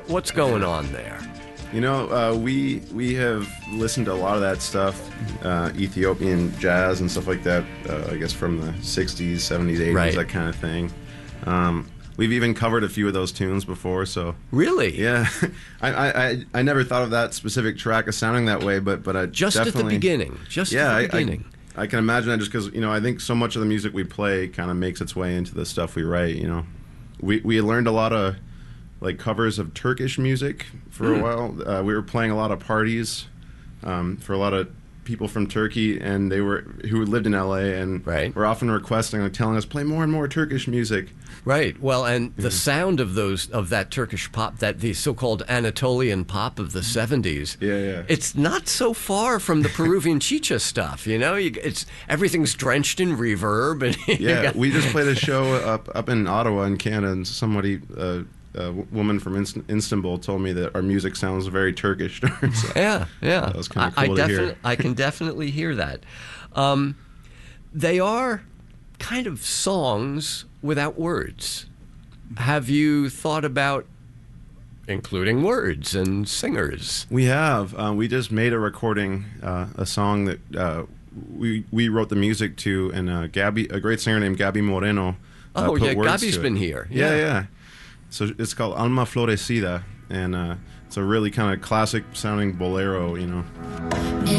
What's going on there? You know, we have listened to a lot of that stuff, Ethiopian jazz and stuff like that, I guess from the 60s, 70s, 80s, Right. that kind of thing. We've even covered a few of those tunes before, so... Really? Yeah. I never thought of that specific track as sounding that way, but I Just definitely... at the beginning. Just at the beginning. I can imagine that just because, you know, I think so much of the music we play kind of makes its way into the stuff we write, you know. We learned a lot of... like covers of Turkish music for a while. We were playing a lot of parties for a lot of people from Turkey, and who lived in LA, and were often requesting, like telling us, play more and more Turkish music. Right. Well, and the sound of that Turkish pop, the so-called Anatolian pop of the 70s. Yeah. It's not so far from the Peruvian chicha stuff, you know? Everything's drenched in reverb, and we just played a show up in Ottawa in Canada, and somebody. A woman from Istanbul told me that our music sounds very Turkish. So yeah. That was kind of cool to hear. I can definitely hear that. They are kind of songs without words. Have you thought about including words and singers? We have. We just made a recording, a song that we wrote the music to, and a great singer named Gaby Moreno. Oh, put yeah, words Gaby's to it. been here. Yeah. So it's called Alma Florecida, and it's a really kind of classic sounding bolero, you know.